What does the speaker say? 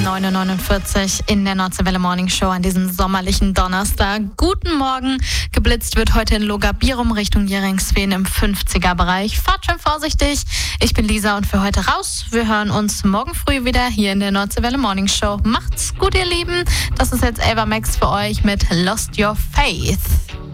9.49 Uhr in der Nordseewelle Morning Show an diesem sommerlichen Donnerstag. Guten Morgen. Geblitzt wird heute in Logabirum Richtung Jeringsveen im 50er-Bereich. Fahrt schön vorsichtig. Ich bin Lisa und für heute raus. Wir hören uns morgen früh wieder hier in der Nordseewelle Morning Show. Macht's gut, ihr Lieben. Das ist jetzt Ava Max für euch mit Lost Your Faith.